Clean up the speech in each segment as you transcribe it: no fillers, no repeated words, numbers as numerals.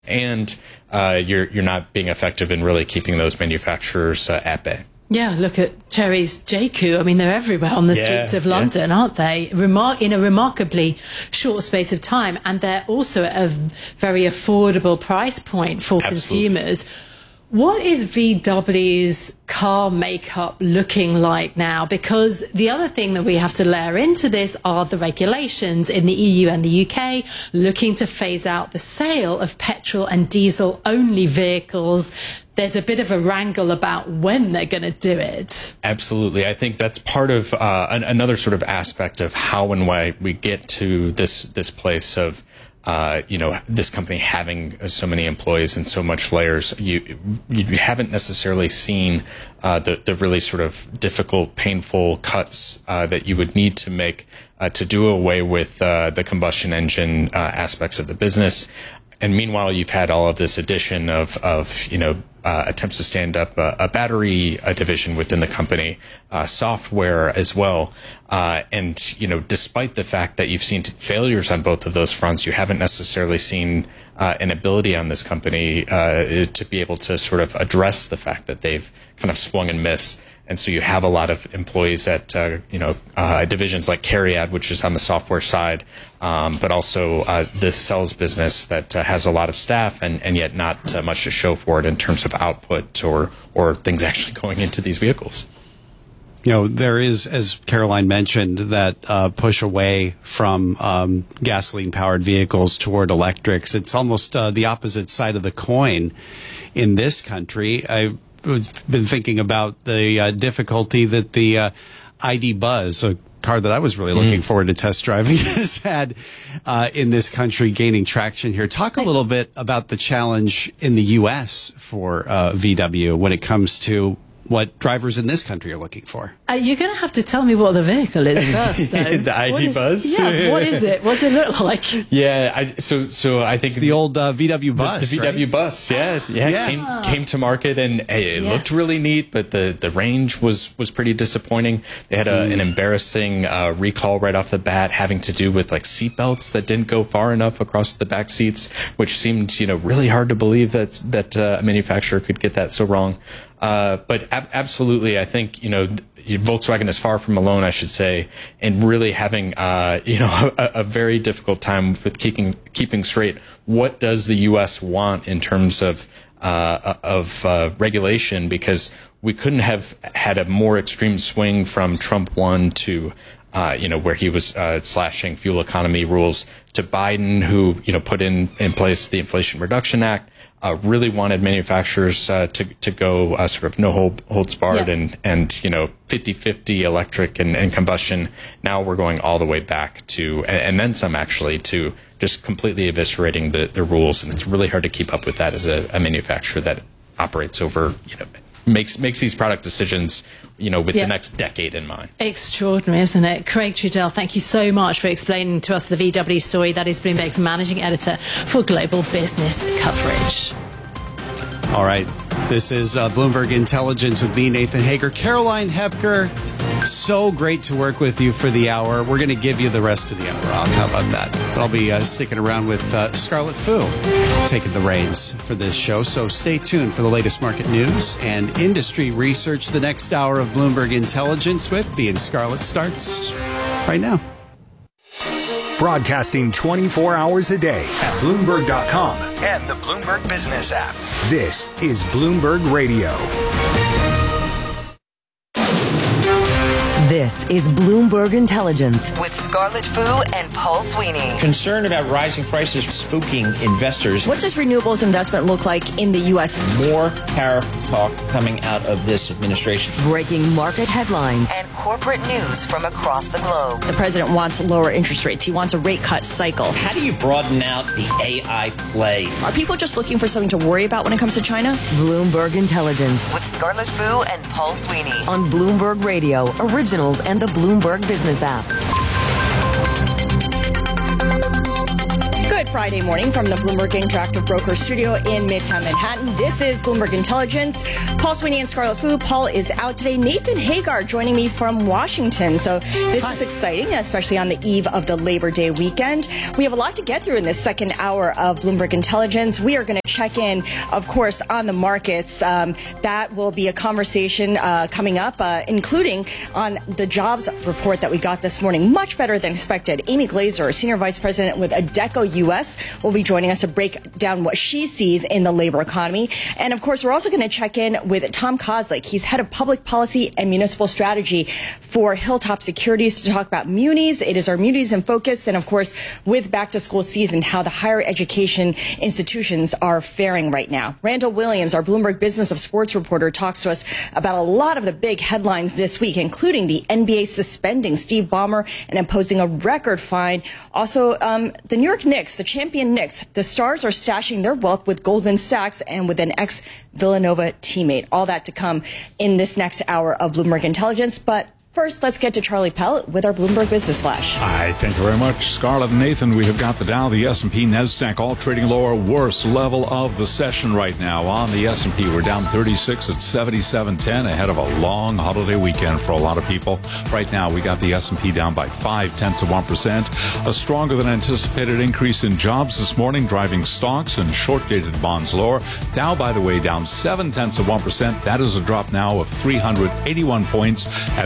and you're not being effective in really keeping those manufacturers at bay. Yeah, look at Chery's J.Crew. I mean, they're everywhere on the streets of London, aren't they? In a remarkably short space of time. And they're also at a very affordable price point for consumers. What is VW's car makeup looking like now? Because the other thing that we have to layer into this are the regulations in the EU and the UK looking to phase out the sale of petrol and diesel only vehicles. There's a bit of a wrangle about when they're going to do it. Absolutely. I think that's part of another sort of aspect of how and why we get to this place of this company having so many employees and so much layers. You haven't necessarily seen the really sort of difficult, painful cuts that you would need to make to do away with the combustion engine aspects of the business. And meanwhile, you've had all of this addition of attempts to stand up a battery division within the company, software as well. And despite the fact that you've seen failures on both of those fronts, you haven't necessarily seen an ability on this company to be able to sort of address the fact that they've kind of swung and missed. And so you have a lot of employees at divisions like Cariad, which is on the software side, but also this sales business that has a lot of staff and yet not much to show for it in terms of output or things actually going into these vehicles. There is, as Caroline mentioned, that push away from gasoline-powered vehicles toward electrics. It's almost the opposite side of the coin in this country. I've been thinking about the difficulty that the ID Buzz, a car that I was really looking forward to test driving, has had in this country gaining traction here. Talk a little bit about the challenge in the U.S. for VW when it comes to what drivers in this country are looking for. You're going to have to tell me what the vehicle is first, though. The ID Buzz? Yeah, what is it? What does it look like? Yeah, so I think it's the old VW Bus. The VW right? Bus, yeah. Came to market, and it looked really neat, but the range was pretty disappointing. They had an embarrassing recall right off the bat, having to do with like seatbelts that didn't go far enough across the back seats, which seemed really hard to believe that a manufacturer could get that so wrong. But absolutely, I think, Volkswagen is far from alone, I should say, and really having, a very difficult time with keeping straight what does the U.S. want in terms of regulation, because we couldn't have had a more extreme swing from Trump 1 to where he was slashing fuel economy rules, to Biden, who put in place the Inflation Reduction Act. Really wanted manufacturers to go sort of no holds barred and 50-50 electric and combustion. Now we're going all the way back to, and then some actually, to just completely eviscerating the rules. And it's really hard to keep up with that as a manufacturer that operates over, makes these product decisions, with the next decade in mind. Extraordinary, isn't it? Craig Trudell, thank you so much for explaining to us the VW story. That is Bloomberg's managing editor for global business coverage. All right. This is Bloomberg Intelligence with me, Nathan Hager. Caroline Hepker, so great to work with you for the hour. We're going to give you the rest of the hour off. How about that? But I'll be sticking around with Scarlett Fu, taking the reins for this show. So stay tuned for the latest market news and industry research. The next hour of Bloomberg Intelligence with Me and Scarlett starts right now. Broadcasting 24 hours a day at Bloomberg.com and the Bloomberg Business app. This is Bloomberg Radio. This is Bloomberg Intelligence with Scarlett Fu and Paul Sweeney. Concern about rising prices spooking investors. What does renewables investment look like in the U.S.? More tariff talk coming out of this administration. Breaking market headlines and corporate news from across the globe. The president wants lower interest rates. He wants a rate cut cycle. How do you broaden out the AI play? Are people just looking for something to worry about when it comes to China? Bloomberg Intelligence with Scarlett Fu and Paul Sweeney on Bloomberg Radio, Originals and the Bloomberg Business app. Good Friday morning from the Bloomberg Interactive Broker Studio in Midtown Manhattan. This is Bloomberg Intelligence. Paul Sweeney and Scarlet Fu. Paul is out today. Nathan Hagar joining me from Washington. So this is exciting, especially on the eve of the Labor Day weekend. We have a lot to get through in this second hour of Bloomberg Intelligence. We are going to check in, of course, on the markets. That will be a conversation coming up, including on the jobs report that we got this morning. Much better than expected. Amy Glazer, Senior Vice President with Adecco U.S., will be joining us to break down what she sees in the labor economy. And of course, we're also going to check in with Tom Kozlik. He's head of public policy and municipal strategy for Hilltop Securities to talk about munis. It is our munis in focus. And of course, with back to school season, how the higher education institutions are faring right now. Randall Williams, our Bloomberg Business of Sports reporter, talks to us about a lot of the big headlines this week, including the NBA suspending Steve Ballmer and imposing a record fine. Also, the New York Knicks, the champion Knicks, the stars are stashing their wealth with Goldman Sachs and with an ex-Villanova teammate. All that to come in this next hour of Bloomberg Intelligence. But first, let's get to Charlie Pell with our Bloomberg Business Flash. Hi, thank you very much, Scarlett and Nathan. We have got the Dow, the S&P, NASDAQ, all trading lower. Worst level of the session right now. On the S&P, we're down 36 at 77.10, ahead of a long holiday weekend for a lot of people. Right now, we got the S&P down by 0.5%. A stronger than anticipated increase in jobs this morning, driving stocks and short-dated bonds lower. Dow, by the way, down 0.7%. That is a drop now of 381 points at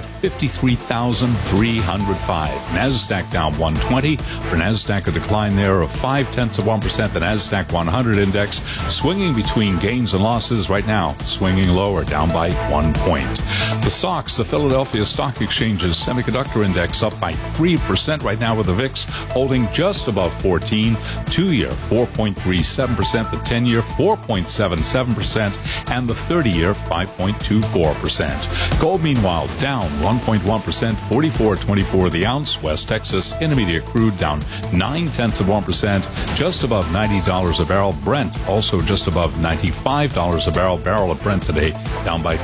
53,305. NASDAQ down 120. For NASDAQ, a decline there of 0.5%. The NASDAQ 100 index swinging between gains and losses right now, swinging lower, down by 1 point. The SOX, the Philadelphia Stock Exchange's semiconductor index, up by 3% right now, with the VIX holding just above 14. 2-year 4.37%, the 10-year 4.77%, and the 30-year 5.24%. Gold, meanwhile, down 1.1%, 44.24 the ounce. West Texas Intermediate crude down 0.9%, just above $90 a barrel. Brent also just above $95 a barrel. Barrel of Brent today down by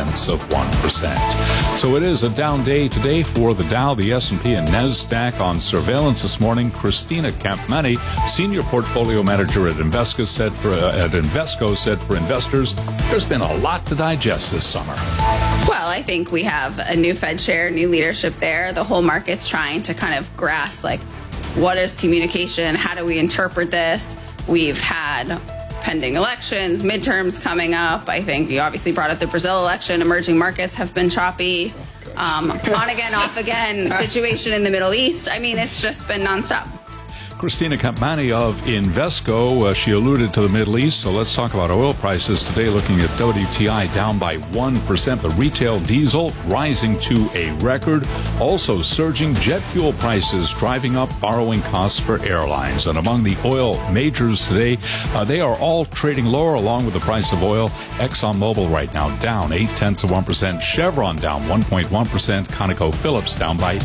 0.4%. So it is a down day today for the Dow, the S&P, and NASDAQ. On surveillance this morning, Christina Campmany, senior portfolio manager at Invesco, said for investors, there's been a lot to digest this summer. Well, I think we have a new Fed chair, new leadership there. The whole market's trying to kind of grasp, like, what is communication? How do we interpret this? We've had pending elections, midterms coming up. I think you obviously brought up the Brazil election. Emerging markets have been choppy. On again, off again situation in the Middle East. I mean, it's just been nonstop. Christina Campmany of Invesco, she alluded to the Middle East, so let's talk about oil prices today. Looking at WTI down by 1%, but retail diesel rising to a record. Also surging jet fuel prices, driving up borrowing costs for airlines. And among the oil majors today, they are all trading lower along with the price of oil. ExxonMobil right now down 0.8%. Chevron down 1.1%. ConocoPhillips down by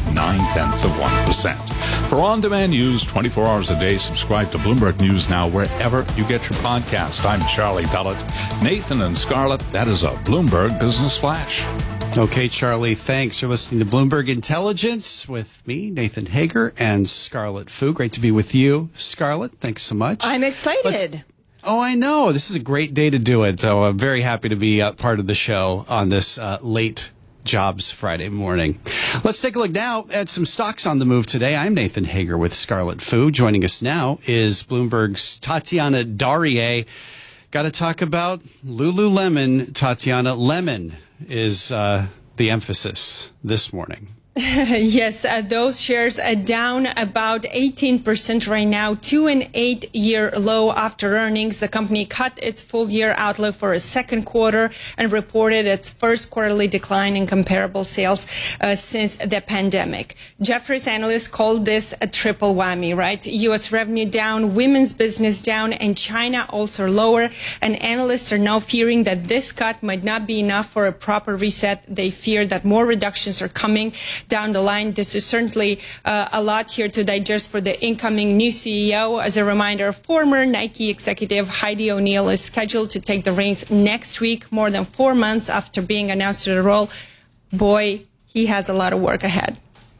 0.9%. For on-demand news, 24 hours a day, subscribe to Bloomberg News Now wherever you get your podcast. I'm Charlie Pellet. Nathan and Scarlett, that is a Bloomberg Business Flash. Okay, Charlie, thanks. You're listening to Bloomberg Intelligence with me, Nathan Hager, and Scarlett Fu. Great to be with you, Scarlett. Thanks so much. I'm excited. I know. This is a great day to do it. So I'm very happy to be part of the show on this late Jobs Friday morning. Let's take a look now at some stocks on the move today. I'm Nathan Hager with Scarlet Fu. Joining us now is Bloomberg's Tatiana Darie. Got to talk about Lululemon. Tatiana, lemon is the emphasis this morning. Yes, those shares are down about 18% right now to an 8-year low after earnings. The company cut its full-year outlook for a second quarter and reported its first quarterly decline in comparable sales since the pandemic. Jefferies analysts called this a triple whammy, right? U.S. revenue down, women's business down, and China also lower. And analysts are now fearing that this cut might not be enough for a proper reset. They fear that more reductions are coming down the line. This is certainly a lot here to digest for the incoming new CEO. As a reminder, former Nike executive Heidi O'Neill is scheduled to take the reins next week, more than 4 months after being announced to the role. Boy, he has a lot of work ahead.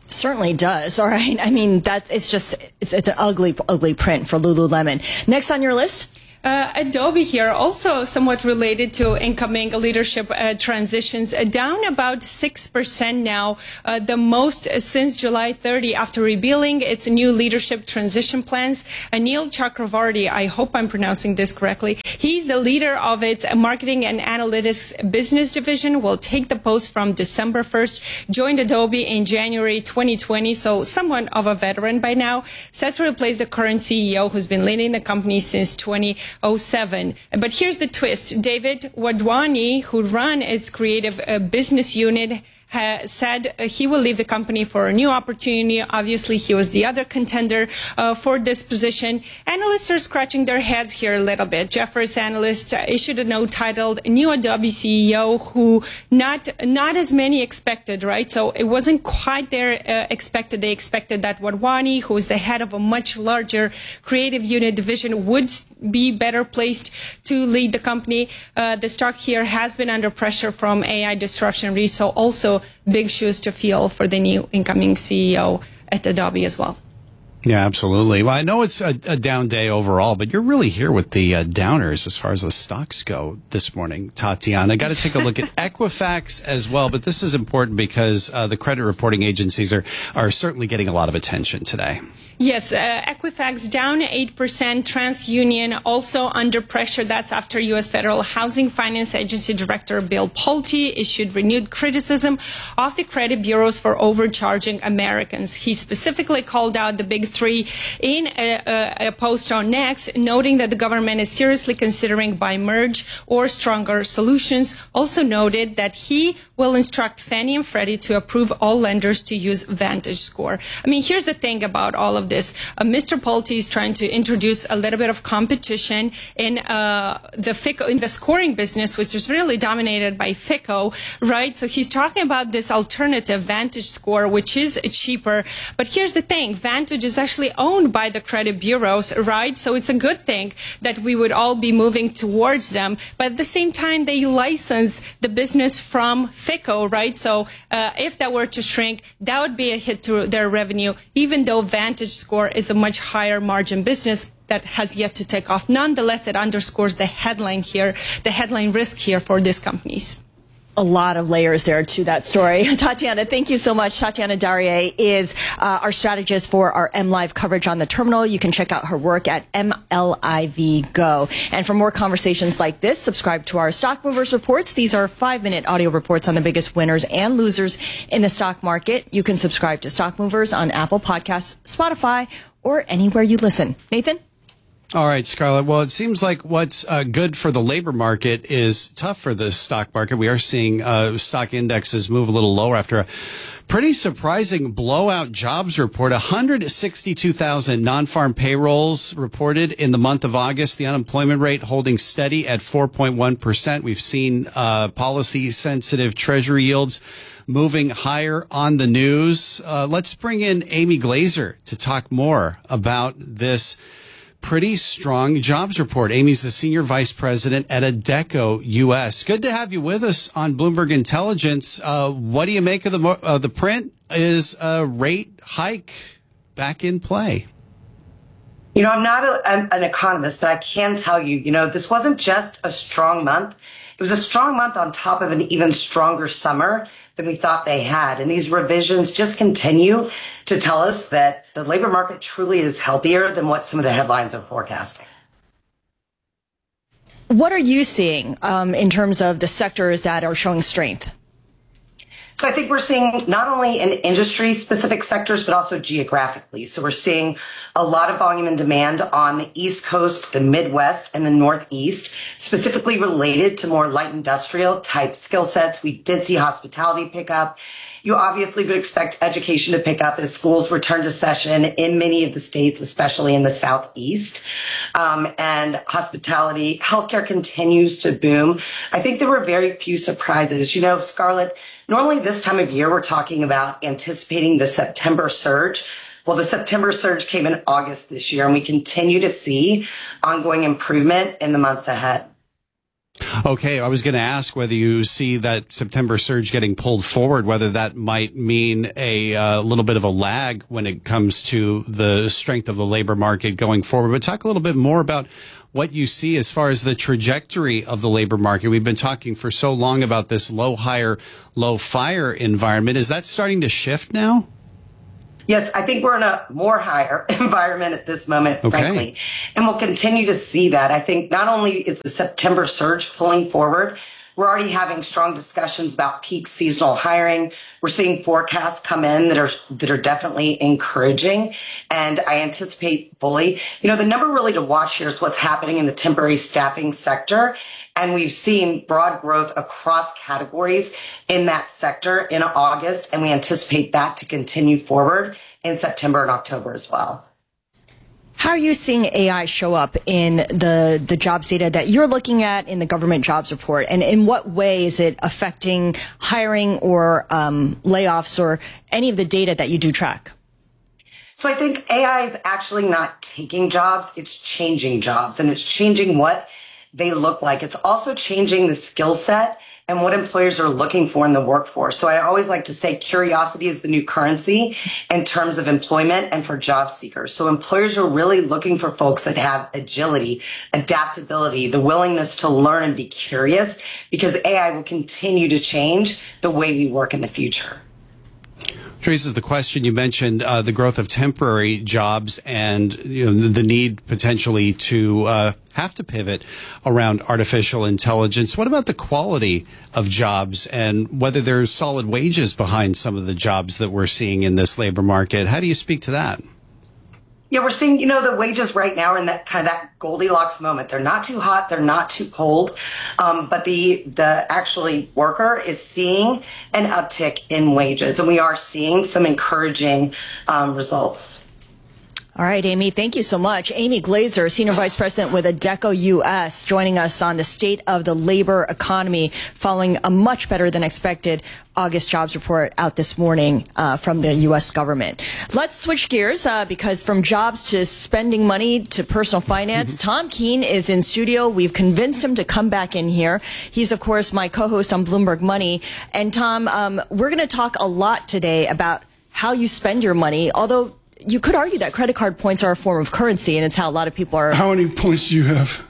Certainly does. All right. I mean, it's an ugly print for Lululemon. Next on your list? Adobe here, also somewhat related to incoming leadership transitions, down about 6% now, the most since July 30 after revealing its new leadership transition plans. Anil Chakravarti, I hope I'm pronouncing this correctly, he's the leader of its marketing and analytics business division, will take the post from December 1st, joined Adobe in January 2020, so somewhat of a veteran by now, set to replace the current CEO who's been leading the company since 2007. But here's the twist. David Wadhwani, who ran its creative business unit, said he will leave the company for a new opportunity. Obviously, he was the other contender for this position. Analysts are scratching their heads here a little bit. Jefferies analysts issued a note titled "New Adobe CEO," who not as many expected, right? So it wasn't quite their expected. They expected that Wadhwani, who is the head of a much larger creative unit division, would be better placed to lead the company. The stock here has been under pressure from AI disruption risk, so also big shoes to fill for the new incoming CEO at Adobe as well. Yeah, absolutely. Well, I know it's a down day overall, but you're really here with the downers as far as the stocks go this morning, Tatiana. Got to take a look at Equifax as well, but this is important because the credit reporting agencies are certainly getting a lot of attention today. Yes, Equifax down 8%. TransUnion also under pressure. That's after U.S. Federal Housing Finance Agency Director Bill Pulte issued renewed criticism of the credit bureaus for overcharging Americans. He specifically called out the big three in a post on Next, noting that the government is seriously considering buy merge or stronger solutions. Also noted that he will instruct Fannie and Freddie to approve all lenders to use VantageScore. I mean, here's the thing about all of this. Mr. Pulte is trying to introduce a little bit of competition in the scoring business, which is really dominated by FICO, right? So he's talking about this alternative VantageScore, which is cheaper. But here's the thing. Vantage is actually owned by the credit bureaus, right? So it's a good thing that we would all be moving towards them. But at the same time, they license the business from FICO, right? So if that were to shrink, that would be a hit to their revenue, even though VantageScore is a much higher margin business that has yet to take off. Nonetheless, it underscores the headline here, the headline risk here for these companies. A lot of layers there to that story. Tatiana, thank you so much. Tatiana Darrier is our strategist for our MLive coverage on the terminal. You can check out her work at MLIV Go. And for more conversations like this, subscribe to our Stock Movers reports. These are 5-minute audio reports on the biggest winners and losers in the stock market. You can subscribe to Stock Movers on Apple Podcasts, Spotify, or anywhere you listen. Nathan? All right, Scarlett. Well, it seems like what's good for the labor market is tough for the stock market. We are seeing stock indexes move a little lower after a pretty surprising blowout jobs report. 162,000 non-farm payrolls reported in the month of August. The unemployment rate holding steady at 4.1%. We've seen policy-sensitive treasury yields moving higher on the news. Let's bring in Amy Glazer to talk more about this pretty strong jobs report. Amy's the Senior Vice President at Adecco U.S. Good to have you with us on Bloomberg Intelligence. What do you make of the print? Is a rate hike back in play? You know, I'm not an economist, but I can tell you, this wasn't just a strong month. It was a strong month on top of an even stronger summer than we thought they had. And these revisions just continue to tell us that the labor market truly is healthier than what some of the headlines are forecasting. What are you seeing in terms of the sectors that are showing strength? So I think we're seeing not only in industry-specific sectors, but also geographically. So we're seeing a lot of volume and demand on the East Coast, the Midwest, and the Northeast, specifically related to more light industrial type skill sets. We did see hospitality pick up. You obviously would expect education to pick up as schools return to session in many of the states, especially in the Southeast. And hospitality, healthcare continues to boom. I think there were very few surprises. Scarlett, normally this time of year, we're talking about anticipating the September surge. Well, the September surge came in August this year, and we continue to see ongoing improvement in the months ahead. Okay, I was going to ask whether you see that September surge getting pulled forward, whether that might mean a little bit of a lag when it comes to the strength of the labor market going forward. But talk a little bit more about what you see as far as the trajectory of the labor market. We've been talking for so long about this low hire, low fire environment. Is that starting to shift now? Yes, I think we're in a more higher environment at this moment, frankly, and we'll continue to see that. I think not only is the September surge pulling forward, we're already having strong discussions about peak seasonal hiring. We're seeing forecasts come in that are definitely encouraging, and I anticipate fully. The number really to watch here is what's happening in the temporary staffing sector. And we've seen broad growth across categories in that sector in August, and we anticipate that to continue forward in September and October as well. How are you seeing AI show up in the jobs data that you're looking at in the government jobs report? And in what way is it affecting hiring or layoffs or any of the data that you do track? So I think AI is actually not taking jobs, it's changing jobs, and it's changing what they look like. It's also changing the skill set and what employers are looking for in the workforce. So I always like to say curiosity is the new currency in terms of employment and for job seekers. So employers are really looking for folks that have agility, adaptability, the willingness to learn and be curious, because AI will continue to change the way we work in the future. Raises the question. You mentioned the growth of temporary jobs and the need potentially to have to pivot around artificial intelligence. What about the quality of jobs and whether there's solid wages behind some of the jobs that we're seeing in this labor market? How do you speak to that? Yeah, we're seeing, the wages right now are in that kind of that Goldilocks moment. They're not too hot, they're not too cold, but the actually worker is seeing an uptick in wages, and we are seeing some encouraging results. All right, Amy, thank you so much. Amy Glazer, Senior Vice President with Adecco U.S., joining us on the state of the labor economy following a much better than expected August jobs report out this morning from the U.S. government. Let's switch gears because from jobs to spending money to personal finance, Tom Keene is in studio. We've convinced him to come back in here. He's, of course, my co-host on Bloomberg Money. And Tom, we're going to talk a lot today about how you spend your money, although you could argue that credit card points are a form of currency, and it's how a lot of people are. How many points do you have?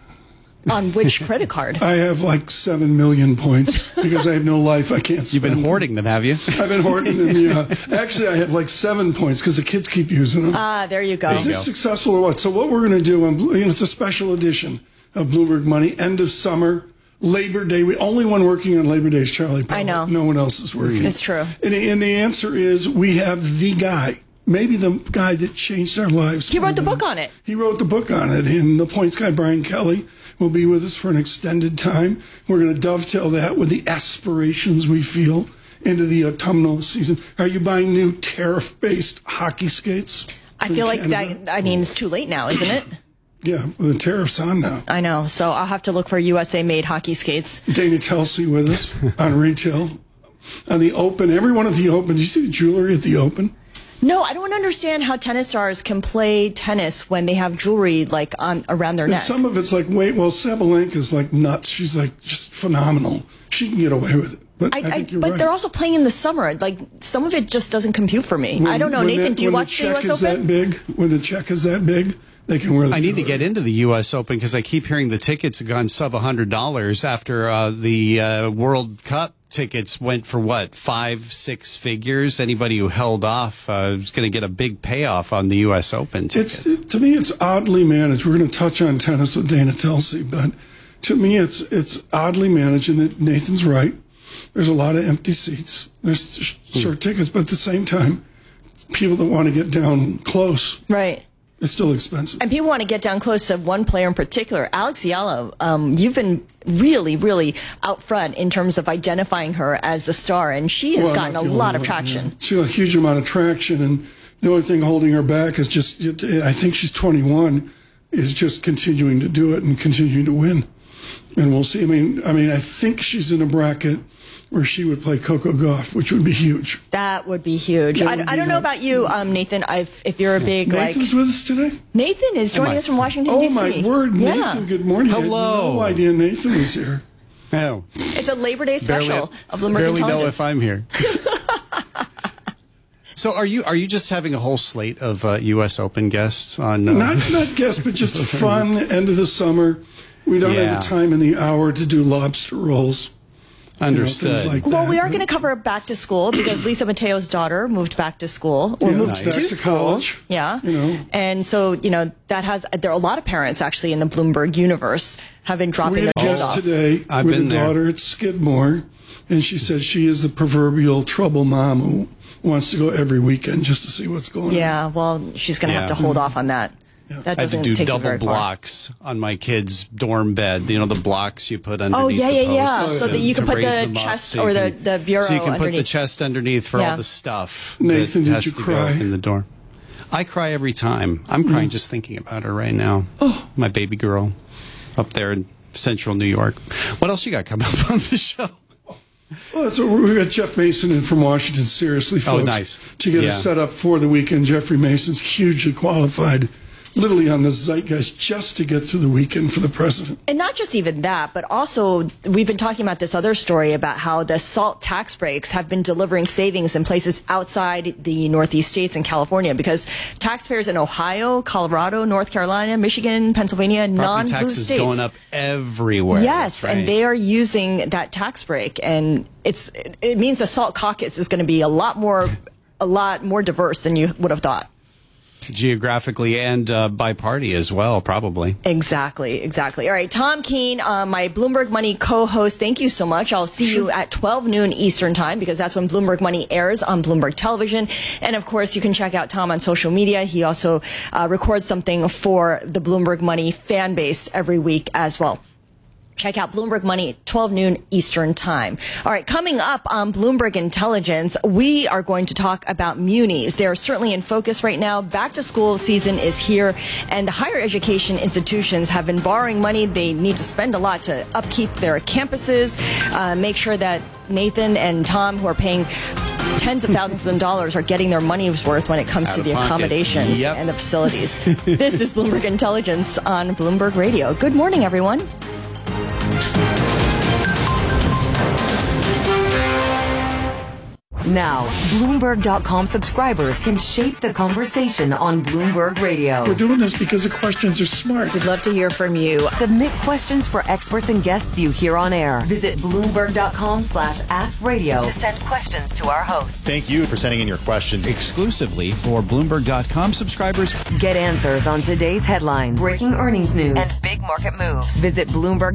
On which credit card? I have like 7 million points because I have no life. I can't spend. You've been hoarding them, have you? I've been hoarding them, yeah. Actually, I have like 7 points because the kids keep using them. Ah, there you go. Is this successful or what? So what we're going to do, it's a special edition of Bloomberg Money, end of summer, Labor Day. We only one working on Labor Day is Charlie Powell. I know. No one else is working. It's true. And the answer is we have the guy. Maybe the guy that changed our lives. He wrote the book on it. He wrote the book on it. And the points guy, Brian Kelly, will be with us for an extended time. We're going to dovetail that with the aspirations we feel into the autumnal season. Are you buying new tariff-based hockey skates? I feel like it's too late now, isn't it? Yeah, well, the tariff's on now. I know. So I'll have to look for USA-made hockey skates. Dana Telsey with us on retail. On the Open, everyone at the Open. Did you see the jewelry at the Open? No, I don't understand how tennis stars can play tennis when they have jewelry like around their neck. Some of it's like, Sabalenka's like nuts. She's like just phenomenal. She can get away with it. But I think you're right. They're also playing in the summer. Like some of it just doesn't compute for me. I don't know, Nathan. Do you watch the U.S. Open? When the check is that big, they can wear the jewelry. I need to get into the U.S. Open because I keep hearing the tickets have gone sub $100 after the World Cup. Tickets went for what, 5-6 figures? Anybody who held off is going to get a big payoff on the U.S. Open tickets. To me, it's oddly managed. We're going to touch on tennis with Dana Telsey, but to me, it's oddly managed, and that Nathan's right. There's a lot of empty seats. There's short tickets, but at the same time, people that want to get down close. Right. It's still expensive. And people want to get down close to one player in particular, Alex Yalo. You've been really, really out front in terms of identifying her as the star, and she has gotten a lot of traction. Yeah. She's got a huge amount of traction, and the only thing holding her back is just, I think she's 21, is just continuing to do it and continuing to win. And we'll see. I mean, I think she's in a bracket where she would play Coco Gauff, which would be huge. That would be huge. I don't know about you, Nathan, if you're a big, Nathan's with us today? Nathan is joining us from Washington, D.C. Oh, my word. Yeah. Nathan, good morning. Hello. I had no idea Nathan was here. Oh. It's a Labor Day special of Bloomberg Barely Intelligence. know if I'm here. So are you just having a whole slate of U.S. Open guests on? Not guests, but just fun. End of the summer. We don't have the time in the hour to do lobster rolls. Understood. Like well, we are going to cover back to school because Lisa Mateo's daughter moved back to school or moved back to school. college. Yeah. And so, there are a lot of parents actually in the Bloomberg universe have been dropping their kids off. Today with a daughter at Skidmore, and she says she is the proverbial trouble mom who wants to go every weekend just to see what's going on. Yeah, well, she's going to have to hold off on that. That I had doesn't to do take you double very far. blocks on my kid's dorm bed. The blocks you put underneath yeah, the posts so that you can put the chest or the bureau so you can underneath. put the chest underneath for all the stuff. Nathan, that did has you to cry? go in the dorm. I cry every time. I'm crying just thinking about her right now. Oh. My baby girl up there in central New York. What else you got coming up on the show? Well, that's what we got Jeff Mason in from Washington. Seriously, folks. Oh, nice. To get us set up for the weekend. Jeffrey Mason's hugely qualified, literally on the zeitgeist, just to get through the weekend for the president. And not just even that, but also we've been talking about this other story about how the SALT tax breaks have been delivering savings in places outside the Northeast states and California because taxpayers in Ohio, Colorado, North Carolina, Michigan, Pennsylvania, non-blue taxes states. going up everywhere. Yes, That's right. and they are using that tax break, and it means the SALT caucus is going to be a lot more diverse than you would have thought. Geographically and by party as well, probably. Exactly. All right, Tom Keene, my Bloomberg Money co-host, thank you so much. I'll see you at 12 noon Eastern time because that's when Bloomberg Money airs on Bloomberg Television. And of course, you can check out Tom on social media. He also records something for the Bloomberg Money fan base every week as well. Check out Bloomberg Money, 12 noon Eastern time. All right, coming up on Bloomberg Intelligence, we are going to talk about munis. They're certainly in focus right now. Back to school season is here, and the higher education institutions have been borrowing money. They need to spend a lot to upkeep their campuses, make sure that Nathan and Tom, who are paying tens of thousands of dollars, are getting their money's worth when it comes to the accommodations and the facilities. This is Bloomberg Intelligence on Bloomberg Radio. Good morning, everyone. Now, Bloomberg.com subscribers can shape the conversation on Bloomberg Radio. We're doing this because the questions are smart. We'd love to hear from you. Submit questions for experts and guests you hear on air. Visit Bloomberg.com/askradio to send questions to our hosts. Thank you for sending in your questions exclusively for Bloomberg.com subscribers. Get answers on today's headlines, breaking earnings news, and big market moves. Visit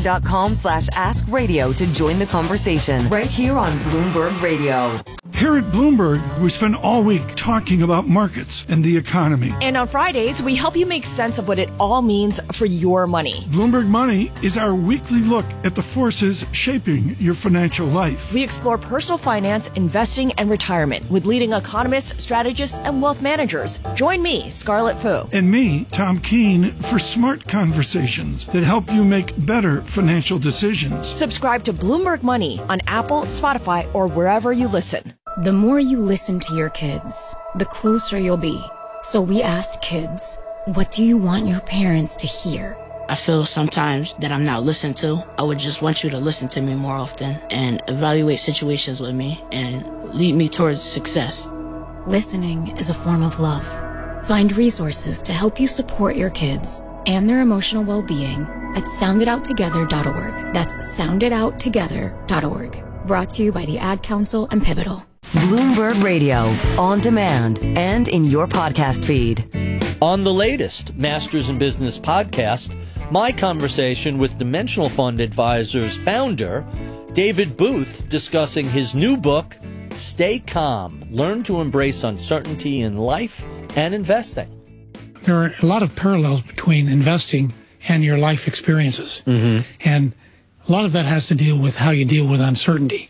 Bloomberg.com/askradio to join the conversation right here on Bloomberg Radio. Here at Bloomberg, we spend all week talking about markets and the economy. And on Fridays, we help you make sense of what it all means for your money. Bloomberg Money is our weekly look at the forces shaping your financial life. We explore personal finance, investing, and retirement with leading economists, strategists, and wealth managers. Join me, Scarlett Fu. And me, Tom Keene, for smart conversations that help you make better financial decisions. Subscribe to Bloomberg Money on Apple, Spotify, or wherever you listen. The more you listen to your kids, the closer you'll be. So we asked kids, what do you want your parents to hear? I feel sometimes that I'm not listened to. I would just want you to listen to me more often and evaluate situations with me and lead me towards success. Listening is a form of love. Find resources to help you support your kids and their emotional well-being at sounditouttogether.org. That's sounditouttogether.org. Brought to you by the Ad Council and Pivotal. Bloomberg Radio, on demand and in your podcast feed. On the latest Masters in Business podcast, my conversation with Dimensional Fund Advisors founder David Booth discussing his new book, Stay Calm, Learn to Embrace Uncertainty in Life and Investing. There are a lot of parallels between investing and your life experiences. Mm-hmm. And a lot of that has to deal with how you deal with uncertainty.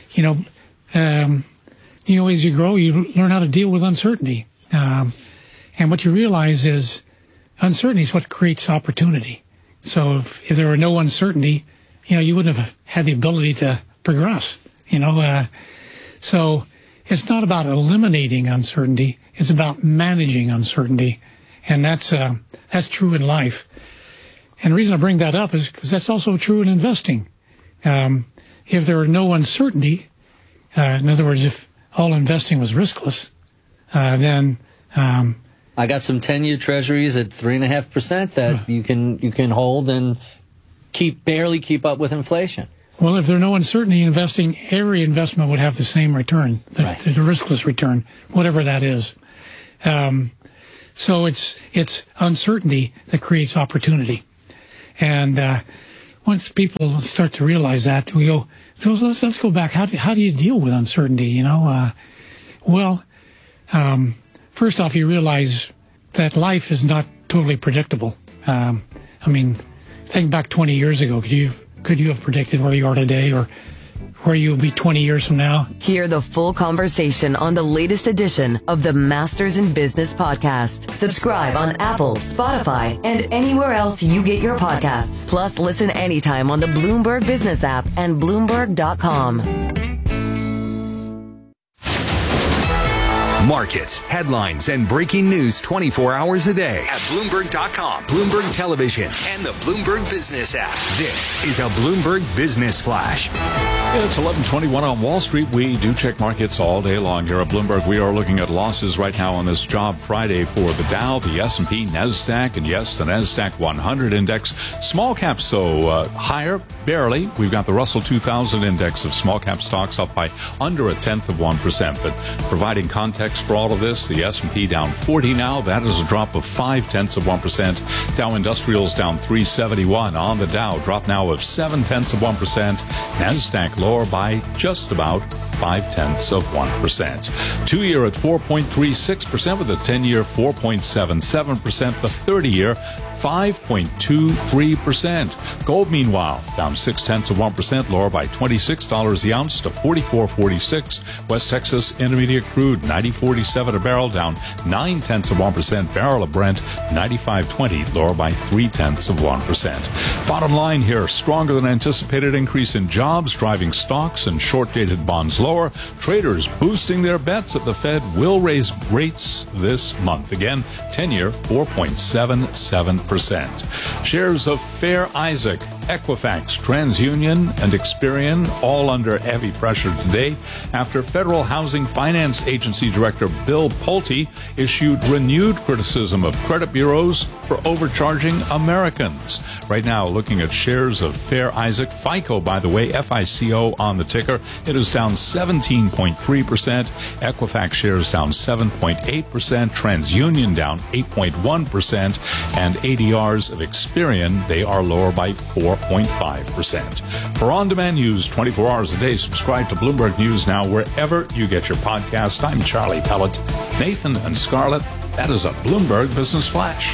As you grow, you learn how to deal with uncertainty. And what you realize is uncertainty is what creates opportunity. So if there were no uncertainty, you wouldn't have had the ability to progress, So it's not about eliminating uncertainty. It's about managing uncertainty. And that's true in life. And the reason I bring that up is because that's also true in investing. If there were no uncertainty, in other words, if all investing was riskless, then I got some 10-year treasuries at 3.5% that you can hold and barely keep up with inflation. Well, if there's no uncertainty in investing, every investment would have the same return, the riskless return, whatever that is. So it's uncertainty that creates opportunity. And once people start to realize that, we go, so let's go back. How do you deal with uncertainty, first off, you realize that life is not totally predictable. Think back 20 years ago. Could you have predicted where you are today or where you'll be 20 years from now? Hear the full conversation on the latest edition of the Masters in Business podcast. Subscribe on Apple, Spotify, and anywhere else you get your podcasts. Plus, listen anytime on the Bloomberg Business app and Bloomberg.com. Markets, headlines, and breaking news 24 hours a day at Bloomberg.com, Bloomberg Television, and the Bloomberg Business app. This is a Bloomberg Business Flash. It's 11:21 on Wall Street. We do check markets all day long here at Bloomberg. We are looking at losses right now on this job Friday for the Dow, the S&P, NASDAQ, and yes, the NASDAQ 100 index. Small caps, though, higher, barely. We've got the Russell 2000 index of small cap stocks up by under 0.1%. But providing context for all of this, the S&P down 40 now. That is a drop of 0.5%. Dow Industrials down 371 on the Dow. Drop now of 0.7%. NASDAQ lower by just about 0.5%. 2-year at 4.36%, with the 10-year 4.77%, the 30-year 5.23%. Gold, meanwhile, down 0.6%, lower by $26 the ounce to $44.46. West Texas Intermediate crude 90.47 a barrel, down 0.9%. Barrel of Brent 95.20, lower by 0.3%. Bottom line here: stronger than anticipated increase in jobs driving stocks and short-dated bonds lower. Traders boosting their bets that the Fed will raise rates this month. Again, 10-year 4.77%. Shares of Fair Isaac, Equifax, TransUnion, and Experian all under heavy pressure today after Federal Housing Finance Agency Director Bill Pulte issued renewed criticism of credit bureaus for overcharging Americans. Right now, looking at shares of Fair Isaac, FICO, by the way, FICO on the ticker, it is down 17.3%. Equifax shares down 7.8%. TransUnion down 8.1%. And ADRs of Experian, they are lower by 4.5%. For on-demand news 24 hours a day, subscribe to Bloomberg News Now wherever you get your podcast. I'm Charlie Pellet. Nathan and Scarlett, that is a Bloomberg Business Flash.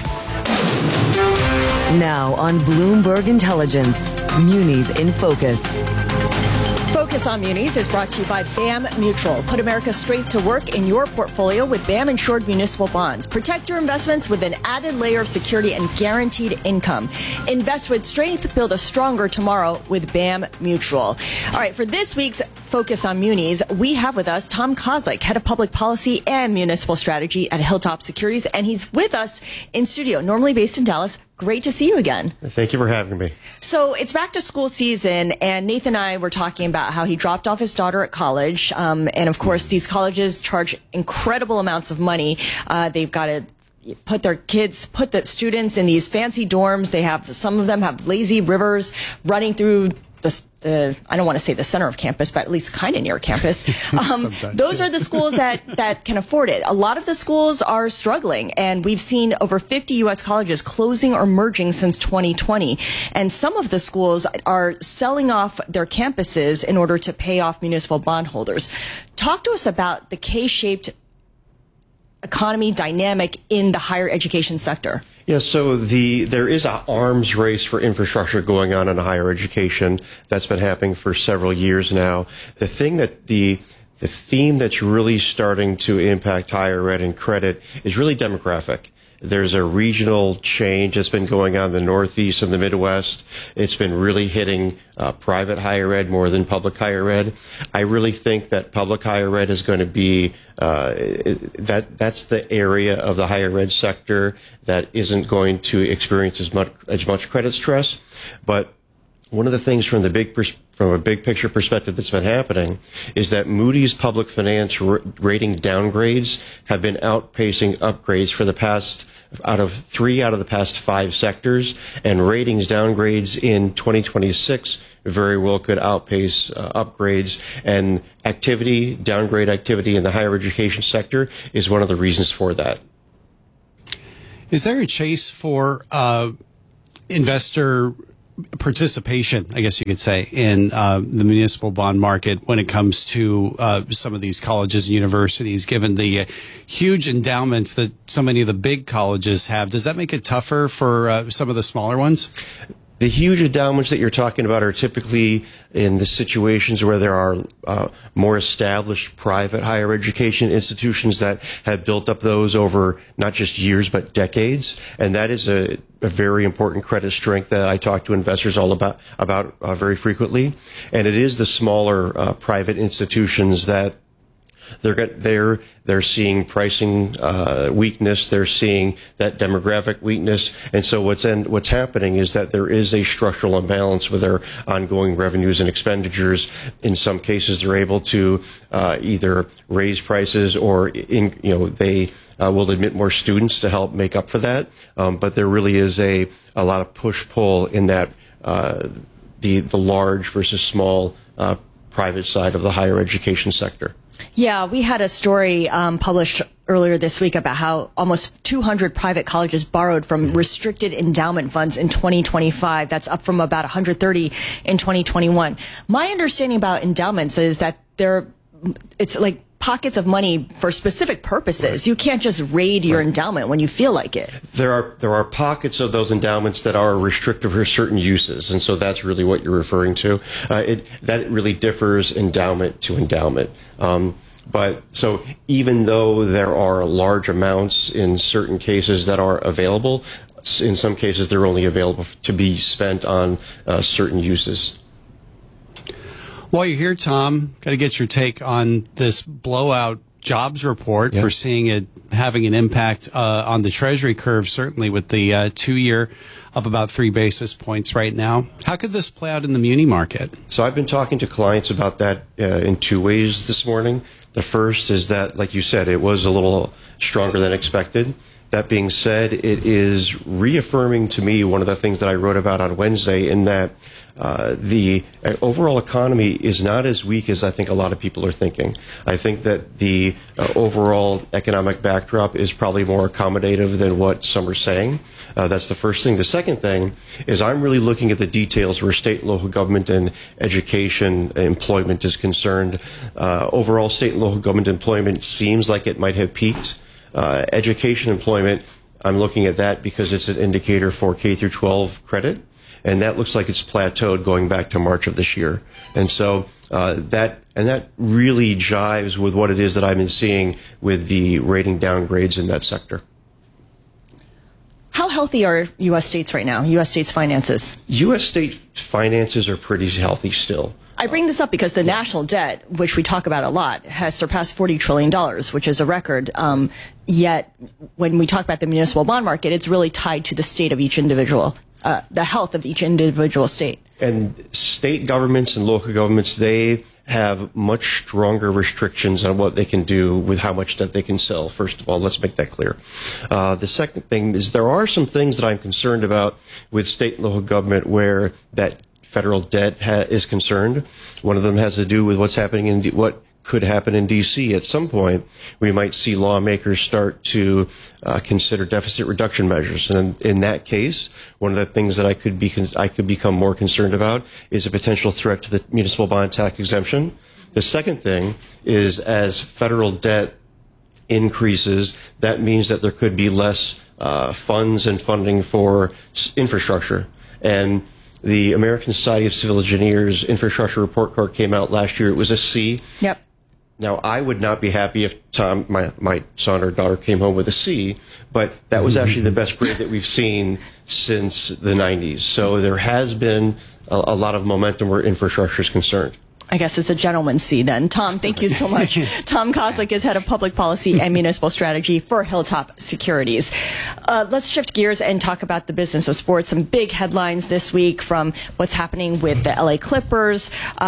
Now on Bloomberg Intelligence, Munis in Focus. Focus on Munis is brought to you by BAM Mutual. Put America straight to work in your portfolio with BAM insured municipal bonds. Protect your investments with an added layer of security and guaranteed income. Invest with strength, build a stronger tomorrow with BAM Mutual. All right, for this week's Focus on Munis, we have with us Tom Kozlik, Head of Public Policy and Municipal Strategy at Hilltop Securities, and he's with us in studio, normally based in Dallas. Great to see you again. Thank you for having me. So it's back to school season, and Nathan and I were talking about how he dropped off his daughter at college. And of course, these colleges charge incredible amounts of money. They've got to put the students in these fancy dorms. Some of them have lazy rivers running through I don't want to say the center of campus, but at least kind of near campus. Those are the schools that can afford it. A lot of the schools are struggling, and we've seen over 50 U.S. colleges closing or merging since 2020. And some of the schools are selling off their campuses in order to pay off municipal bondholders. Talk to us about the K-shaped economy dynamic in the higher education sector. Yeah, so there is an arms race for infrastructure going on in higher education that's been happening for several years now. The theme that's really starting to impact higher ed and credit is really demographic. There's a regional change that's been going on in the Northeast and the Midwest. It's been really hitting private higher ed more than public higher ed. I really think that public higher ed is going to be that's the area of the higher ed sector that isn't going to experience as much credit stress. But one of the things from a big picture perspective that's been happening is that Moody's public finance rating downgrades have been outpacing upgrades for the past three out of the past 5 sectors, and ratings downgrades in 2026 very well could outpace upgrades. And downgrade activity in the higher education sector is one of the reasons for that. Is there a chase for investor participation, I guess you could say, in the municipal bond market when it comes to some of these colleges and universities, given the huge endowments that so many of the big colleges have? Does that make it tougher for some of the smaller ones? The huge endowments that you're talking about are typically in the situations where there are more established private higher education institutions that have built up those over not just years but decades, and that is a very important credit strength that I talk to investors all about very frequently. And it is the smaller private institutions that they're seeing pricing weakness. They're seeing that demographic weakness, and so what's happening is that there is a structural imbalance with their ongoing revenues and expenditures. In some cases, they're able to either raise prices or they will admit more students to help make up for that. But there really is a lot of push-pull in that the large versus small private side of the higher education sector. Yeah, we had a story published earlier this week about how almost 200 private colleges borrowed from restricted endowment funds in 2025. That's up from about 130 in 2021. My understanding about endowments is that it's like pockets of money for specific purposes. Right. You can't just raid your endowment when you feel like it. There are pockets of those endowments that are restricted for certain uses, and so that's really what you're referring to. That really differs endowment to endowment. But so even though there are large amounts in certain cases that are available, in some cases they're only available to be spent on certain uses. While you're here, Tom, got to get your take on this blowout jobs report. We're seeing it having an impact on the Treasury curve, certainly with the 2-year up about 3 basis points right now. How could this play out in the muni market? So I've been talking to clients about that in 2 ways this morning. The first is that, like you said, it was a little stronger than expected. That being said, it is reaffirming to me one of the things that I wrote about on Wednesday, in that the overall economy is not as weak as I think a lot of people are thinking. I think that the overall economic backdrop is probably more accommodative than what some are saying. That's the first thing. The second thing is I'm really looking at the details where state and local government and education employment is concerned. Overall, state and local government employment seems like it might have peaked. Education employment, I'm looking at that because it's an indicator for K through 12 credit, and that looks like it's plateaued going back to March of this year. And so that really jives with what it is that I've been seeing with the rating downgrades in that sector. How healthy are U.S. states right now, U.S. states' finances? U.S. state finances are pretty healthy still. I bring this up because the national debt, which we talk about a lot, has surpassed $40 trillion, which is a record. Yet, when we talk about the municipal bond market, it's really tied to the state of each individual, the health of each individual state. And state governments and local governments, they have much stronger restrictions on what they can do with how much debt they can sell. First of all, let's make that clear. The second thing is there are some things that I'm concerned about with state and local government where that federal debt is concerned. One of them has to do with what's happening in what could happen in D.C. At some point, we might see lawmakers start to consider deficit reduction measures. And in that case, one of the things that I could become more concerned about is a potential threat to the municipal bond tax exemption. The second thing is, as federal debt increases, that means that there could be less funds and funding for infrastructure. And the American Society of Civil Engineers infrastructure report card came out last year. It was a C. Yep. Now, I would not be happy if Tom, my son or daughter, came home with a C, but that was actually the best grade that we've seen since the 90s. So there has been a lot of momentum where infrastructure is concerned. I guess it's a gentleman's C then. Tom, thank you so much. Tom Kozlik is head of public policy and municipal strategy for Hilltop Securities. Let's shift gears and talk about the business of sports. Some big headlines this week, from what's happening with the LA Clippers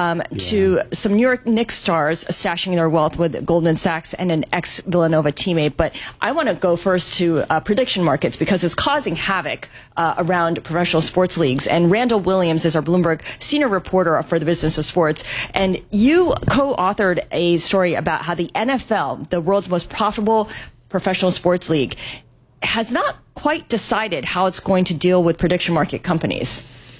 to some New York Knicks stars stashing their wealth with Goldman Sachs and an ex-Villanova teammate. But I want to go first to prediction markets, because it's causing havoc around professional sports leagues. And Randall Williams is our Bloomberg senior reporter for the business of sports. And you co-authored a story about how the NFL, the world's most profitable professional sports league, has not quite decided how it's going to deal with prediction market companies.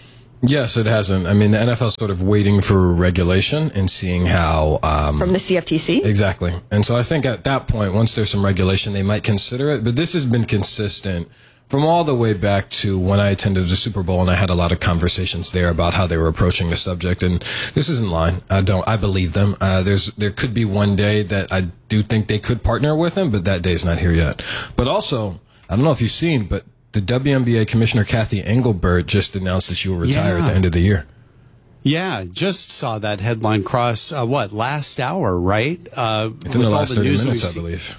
Yes, it hasn't. I mean, the NFL's sort of waiting for regulation and seeing how... from the CFTC? Exactly. And so I think at that point, once there's some regulation, they might consider it. But this has been consistent from all the way back to when I attended the Super Bowl, and I had a lot of conversations there about how they were approaching the subject. And this is in line. I believe them. There could be one day that I do think they could partner with them, but that day is not here yet. But also, I don't know if you've seen, but the WNBA Commissioner Kathy Engelbert just announced that she will retire at the end of the year. Yeah, just saw that headline cross, last hour, right? It's in the last 30 minutes, I believe.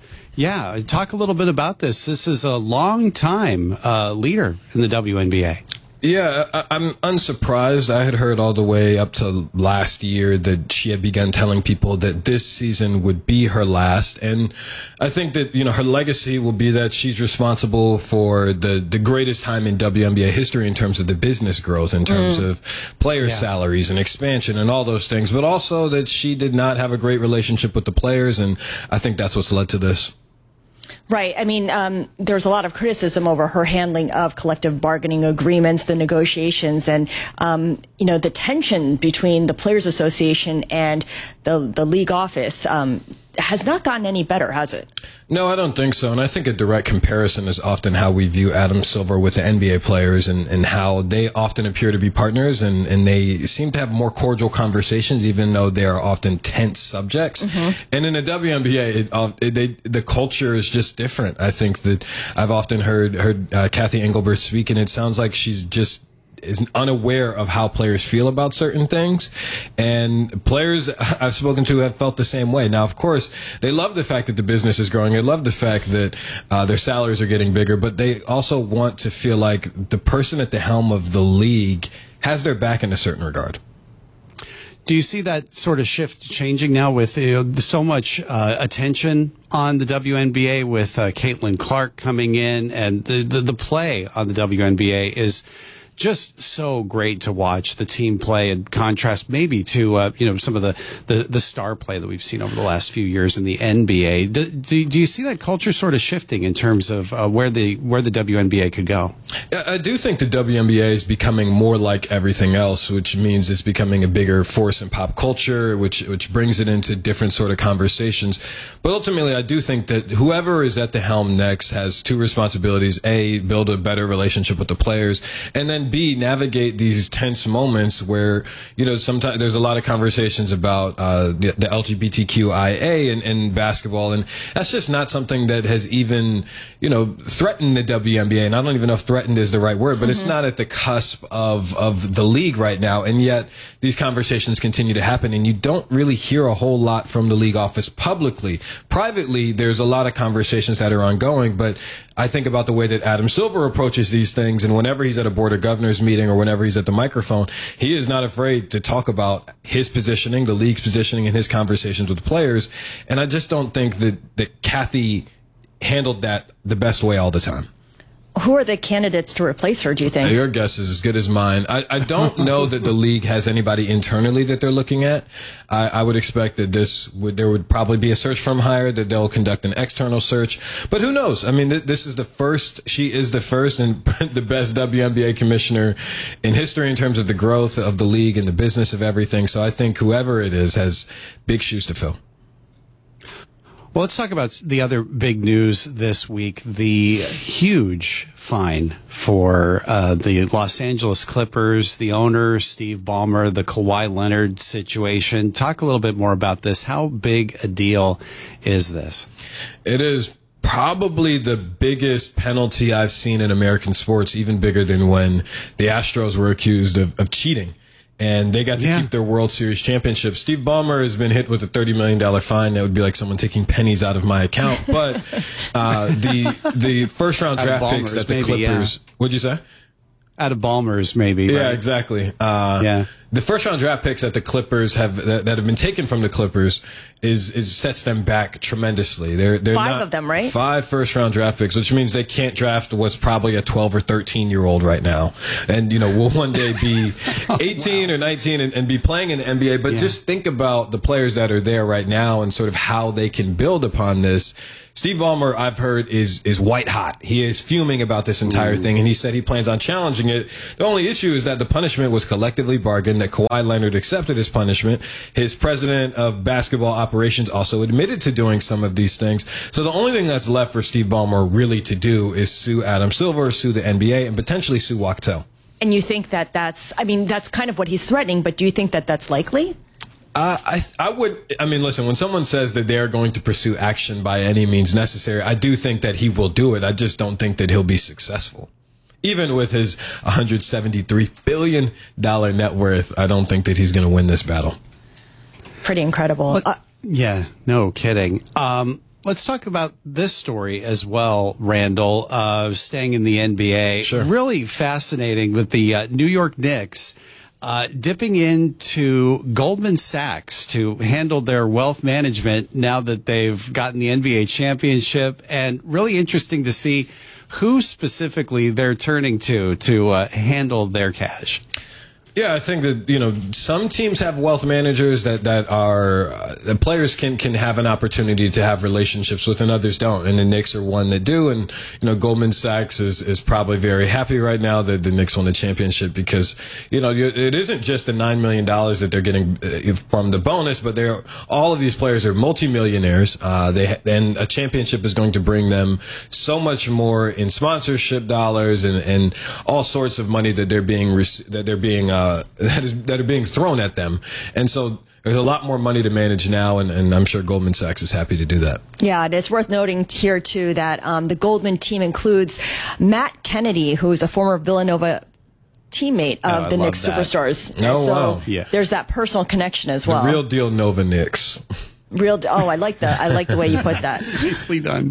Yeah. Talk a little bit about this. This is a long-time leader in the WNBA. Yeah, I'm unsurprised. I had heard all the way up to last year that she had begun telling people that this season would be her last. And I think that, her legacy will be that she's responsible for the greatest time in WNBA history in terms of the business growth, in terms of player salaries and expansion and all those things, but also that she did not have a great relationship with the players. And I think that's what's led to this. Right. I mean, there's a lot of criticism over her handling of collective bargaining agreements, the negotiations, and, the tension between the Players Association and the league office has not gotten any better, has it? No, I don't think so. And I think a direct comparison is often how we view Adam Silver with the NBA players, and how they often appear to be partners, and they seem to have more cordial conversations, even though they are often tense subjects. And in the WNBA, the culture is just different. I think that I've often heard Kathy Engelbert speak, and it sounds like she's just is unaware of how players feel about certain things, and players I've spoken to have felt the same way. Now, of course, they love the fact that the business is growing. They love the fact that their salaries are getting bigger, but they also want to feel like the person at the helm of the league has their back in a certain regard. Do you see that sort of shift changing now with so much attention on the WNBA, with Caitlin Clark coming in, and the play on the WNBA is just so great to watch the team play, in contrast maybe to some of the star play that we've seen over the last few years in the NBA. Do you see that culture sort of shifting in terms of where the WNBA could go? I do think the WNBA is becoming more like everything else, which means it's becoming a bigger force in pop culture, which brings it into different sort of conversations. But ultimately, I do think that whoever is at the helm next has two responsibilities: A, build a better relationship with the players, and then B, navigate these tense moments where, sometimes there's a lot of conversations about the LGBTQIA in basketball, and that's just not something that has even, threatened the WNBA. And I don't even know if threatened is the right word, but it's not at the cusp of the league right now. And yet these conversations continue to happen, and you don't really hear a whole lot from the league office publicly. Privately, there's a lot of conversations that are ongoing, but I think about the way that Adam Silver approaches these things, and whenever he's at a board of governors meeting or whenever he's at the microphone, he is not afraid to talk about his positioning, the league's positioning, and his conversations with players. And I just don't think that Kathy handled that the best way all the time. Who are the candidates to replace her, do you think? Your guess is as good as mine. I don't know that the league has anybody internally that they're looking at. I would expect that there would probably be a search firm hired, that they'll conduct an external search. But who knows? I mean, this is the first. She is the first and the best WNBA commissioner in history in terms of the growth of the league and the business of everything. So I think whoever it is has big shoes to fill. Well, let's talk about the other big news this week, the huge fine for the Los Angeles Clippers, the owner, Steve Ballmer, the Kawhi Leonard situation. Talk a little bit more about this. How big a deal is this? It is probably the biggest penalty I've seen in American sports, even bigger than when the Astros were accused of cheating and they got to keep their World Series championship. Steve Ballmer has been hit with a $30 million fine. That would be like someone taking pennies out of my account. But the first round draft picks that the Clippers, what'd you say? Out of Ballmer's, maybe. Yeah, right? exactly. The first round draft picks that the Clippers that have been taken from the Clippers is sets them back tremendously. They're 5 of them, right? 5 first round draft picks, which means they can't draft what's probably a 12 or 13-year-old right now. And, will one day be 18 or 19 and be playing in the NBA. But just think about the players that are there right now and sort of how they can build upon this. Steve Ballmer, I've heard, is white hot. He is fuming about this entire thing, and he said he plans on challenging it. The only issue is that the punishment was collectively bargained, that Kawhi Leonard accepted his punishment. His president of basketball operations also admitted to doing some of these things. So the only thing that's left for Steve Ballmer really to do is sue Adam Silver, sue the NBA, and potentially sue Wachtell. And you think that's kind of what he's threatening, but do you think that that's likely? Listen, when someone says that they're going to pursue action by any means necessary, I do think that he will do it. I just don't think that he'll be successful. Even with his $173 billion net worth, I don't think that he's going to win this battle. Pretty incredible. No kidding. Let's talk about this story as well, Randall, staying in the NBA. Sure. Really fascinating with the New York Knicks dipping into Goldman Sachs to handle their wealth management now that they've gotten the NBA championship, and really interesting to see who specifically they're turning to handle their cash. Yeah, I think that, some teams have wealth managers that are, the players can have an opportunity to have relationships with and others don't. And the Knicks are one that do. And, Goldman Sachs is probably very happy right now that the Knicks won the championship because, it isn't just the $9 million that they're getting from the bonus, but all of these players are multimillionaires. And a championship is going to bring them so much more in sponsorship dollars and all sorts of money that that are being thrown at them. And so there's a lot more money to manage now, and I'm sure Goldman Sachs is happy to do that. Yeah, and it's worth noting here, too, that the Goldman team includes Matt Kennedy, who is a former Villanova teammate of the Knicks superstars. Wow. There's that personal connection as well. The real deal Nova Knicks. I like the way you put that. Nicely done.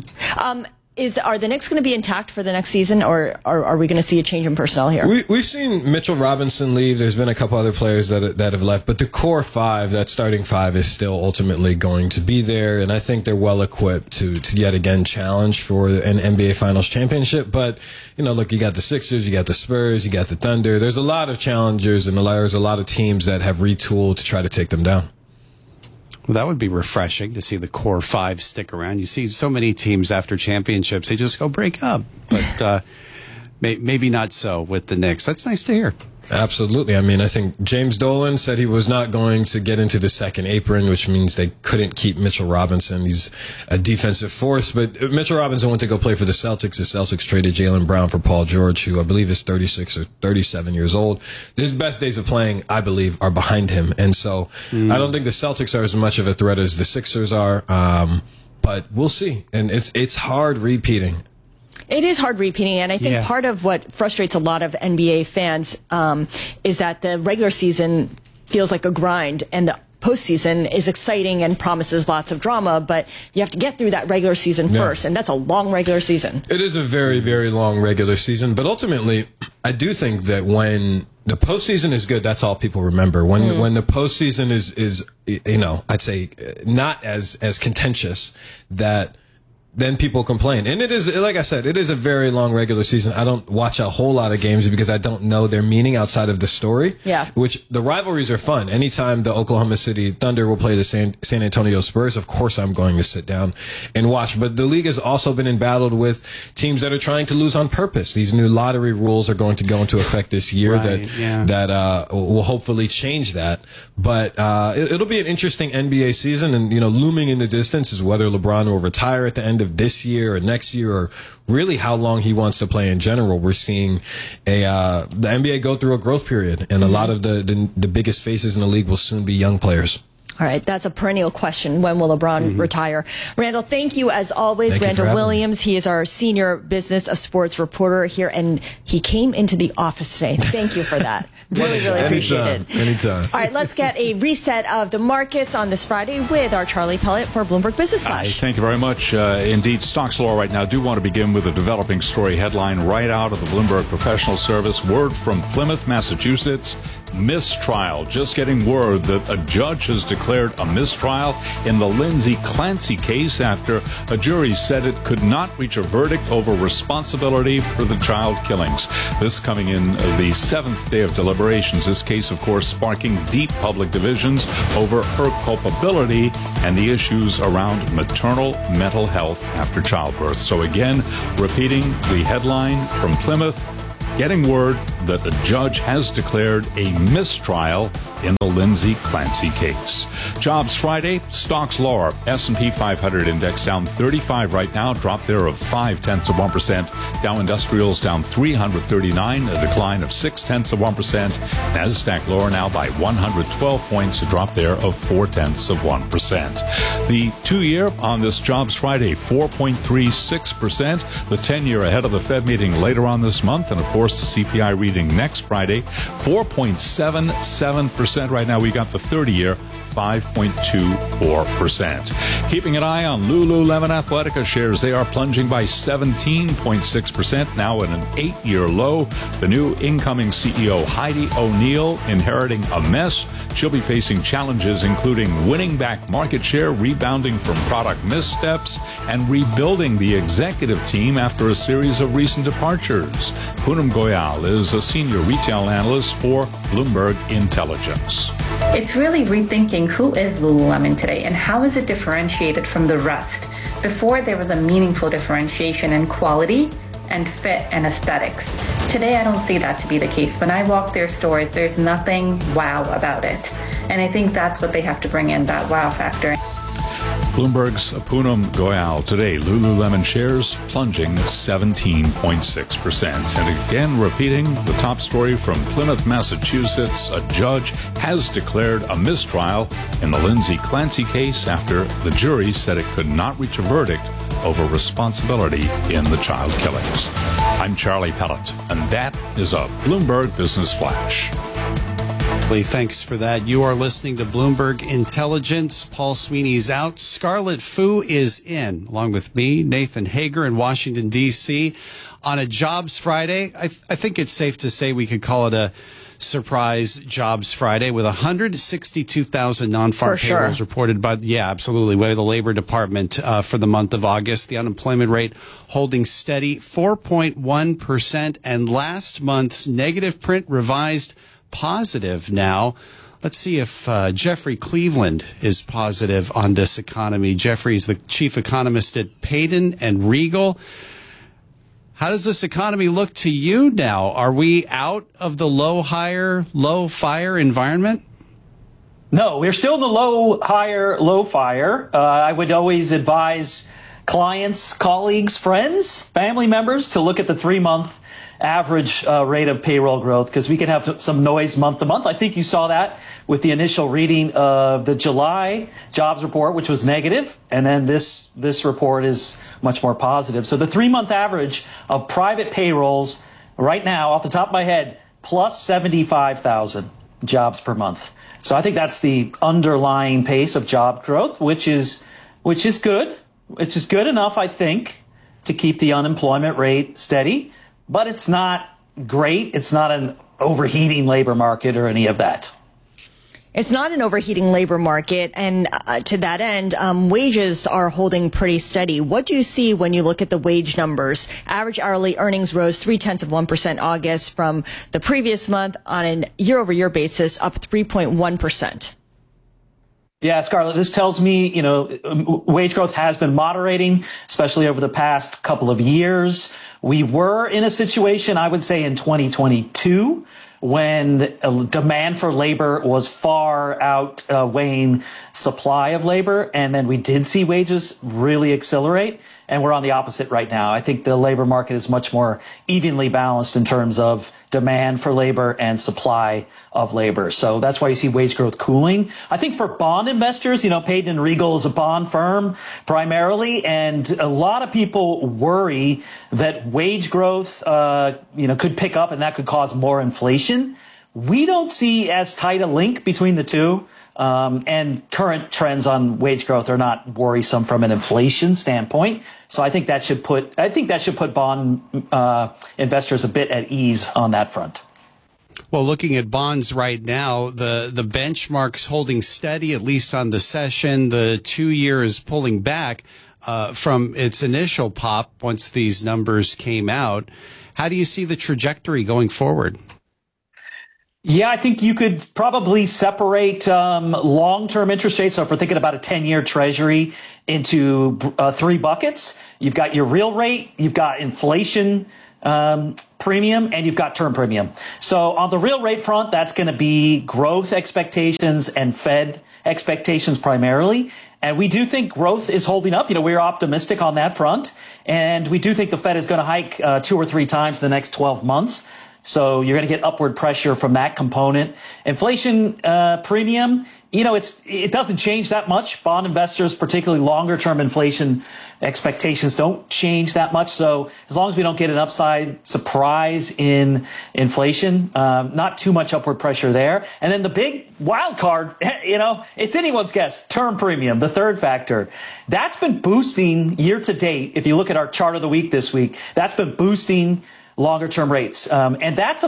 Are the Knicks going to be intact for the next season, or are we going to see a change in personnel here? We've seen Mitchell Robinson leave. There's been a couple other players that have left, but the core 5, that starting 5, is still ultimately going to be there, and I think they're well equipped to yet again challenge for an NBA Finals championship. But look, you got the Sixers, you got the Spurs, you got the Thunder. There's a lot of challengers, and there's a lot of teams that have retooled to try to take them down. Well, that would be refreshing to see the core 5 stick around. You see so many teams after championships, they just go break up. But maybe not so with the Knicks. That's nice to hear. Absolutely. I think James Dolan said he was not going to get into the second apron, which means they couldn't keep Mitchell Robinson. He's a defensive force, but Mitchell Robinson went to go play for the Celtics. The Celtics traded Jaylen Brown for Paul George, who I believe is 36 or 37 years old. His best days of playing, I believe, are behind him. And so I don't think the Celtics are as much of a threat as the Sixers are. But we'll see. And it's hard repeating. It is hard repeating, and I think part of what frustrates a lot of NBA fans is that the regular season feels like a grind, and the postseason is exciting and promises lots of drama, but you have to get through that regular season first, and that's a long regular season. It is a very, very long regular season, but ultimately, I do think that when the postseason is good, that's all people remember. When the postseason is I'd say not as contentious, that then people complain. And it is, like I said, it is a very long regular season. I don't watch a whole lot of games because I don't know their meaning outside of the story. Yeah. Which the rivalries are fun. Anytime the Oklahoma City Thunder will play the San Antonio Spurs, of course I'm going to sit down and watch. But the league has also been embattled with teams that are trying to lose on purpose. These new lottery rules are going to go into effect this year that will hopefully change that. But it'll be an interesting NBA season, and looming in the distance is whether LeBron will retire at the end of this year or next year, or really how long he wants to play in general. We're seeing the NBA go through a growth period, and a lot of the biggest faces in the league will soon be young players. All right, that's a perennial question. When will LeBron retire? Randall, thank you as always. Randall Williams, he is our senior business of sports reporter here, and he came into the office today. Thank you for that. Really appreciate it. Anytime. All right, let's get a reset of the markets on this Friday with our Charlie Pellet for Bloomberg Business Flash. Thank you very much. Indeed, stocks lower right now. Do want to begin with a developing story headline right out of the Bloomberg Professional Service. Word from Plymouth, Massachusetts. Mistrial. Just getting word that a judge has declared a mistrial in the Lindsay Clancy case after a jury said it could not reach a verdict over responsibility for the child killings. This coming in the 7th day of deliberations. This case, of course, sparking deep public divisions over her culpability and the issues around maternal mental health after childbirth. So again, repeating the headline from Plymouth, getting word that a judge has declared a mistrial in the Lindsay Clancy case. Jobs Friday, stocks lower. S&P 500 index down 35 right now, drop there of 0.5%. Dow Industrials down 339, a decline of 0.6%. Nasdaq lower now by 112 points, a drop there of 0.4%. The 2-year on this Jobs Friday, 4.36%. The 10-year ahead of the Fed meeting later on this month, and of course the CPI reading next Friday, 4.77%. Right now we got the 30-year, 5.24%. Keeping an eye on Lululemon Athletica shares. They are plunging by 17.6%, now at an 8-year low. The new incoming CEO, Heidi O'Neill, inheriting a mess. She'll be facing challenges including winning back market share, rebounding from product missteps, and rebuilding the executive team after a series of recent departures. Poonam Goyal is a senior retail analyst for Bloomberg Intelligence. It's really rethinking who is Lululemon today and how is it differentiated from the rest. Before, there was a meaningful differentiation in quality and fit and aesthetics. Today, I don't see that to be the case. When I walk their stores, there's nothing wow about it. And I think that's what they have to bring in, that wow factor. Bloomberg's Poonam Goyal today. Lululemon shares plunging 17.6%. And again, repeating the top story from Plymouth, Massachusetts. A judge has declared a mistrial in the Lindsay Clancy case after the jury said it could not reach a verdict over responsibility in the child killings. I'm Charlie Pellet, and that is a Bloomberg Business Flash. Thanks for that. You are listening to Bloomberg Intelligence. Paul Sweeney's out. Scarlett Fu is in, along with me, Nathan Hager in Washington, D.C. on a Jobs Friday. I think it's safe to say we could call it a surprise Jobs Friday with 162,000 non-farm payrolls reported by, absolutely, by the Labor Department for the month of August. The unemployment rate holding steady, 4.1%, and last month's negative print revised positive now. Let's see if Jeffrey Cleveland is positive on this economy. Jeffrey's the chief economist at Payden and Regal. How does this economy look to you now? Are we out of the low fire environment? No, we're still in the low fire. I would always advise clients, colleagues, friends, family members to look at the 3-month average rate of payroll growth, because we can have some noise month to month. I think you saw that with the initial reading of the July jobs report, which was negative, and then this report is much more positive. So the 3-month average of private payrolls right now, off the top of my head, plus 75,000 jobs per month. So I think that's the underlying pace of job growth, which is good. Which is good enough, I think, to keep the unemployment rate steady. But it's not great. It's not an overheating labor market or any of that. It's not an overheating labor market. And to that end, wages are holding pretty steady. What do you see when you look at the wage numbers? Average hourly earnings rose 0.3% August from the previous month on a year-over-year basis, up 3.1%. Yeah, Scarlett, this tells me, wage growth has been moderating, especially over the past couple of years. We were in a situation, I would say, in 2022 when demand for labor was far outweighing supply of labor. And then we did see wages really accelerate. and we're on the opposite right now. I think the labor market is much more evenly balanced in terms of demand for labor and supply of labor. So that's why you see wage growth cooling. I think for bond investors, Payden & Riegle is a bond firm primarily, and a lot of people worry that wage growth, could pick up and that could cause more inflation. We don't see as tight a link between the two. And current trends on wage growth are not worrisome from an inflation standpoint. So I think that should put bond investors a bit at ease on that front. Well, looking at bonds right now, the benchmark's holding steady, at least on the session. The 2-year is pulling back from its initial pop once these numbers came out. How do you see the trajectory going forward? Yeah, I think you could probably separate long-term interest rates. So if we're thinking about a 10-year treasury into 3 buckets, you've got your real rate, you've got inflation premium, and you've got term premium. So on the real rate front, that's going to be growth expectations and Fed expectations primarily. And we do think growth is holding up. We're optimistic on that front. And we do think the Fed is going to hike 2 or 3 times in the next 12 months. So you're going to get upward pressure from that component. Inflation premium, it doesn't change that much. Bond investors, particularly longer term inflation expectations, don't change that much. So as long as we don't get an upside surprise in inflation, not too much upward pressure there. And then the big wild card, it's anyone's guess, term premium, the third factor. That's been boosting year to date. If you look at our chart of the week this week, that's been boosting longer term rates. And that's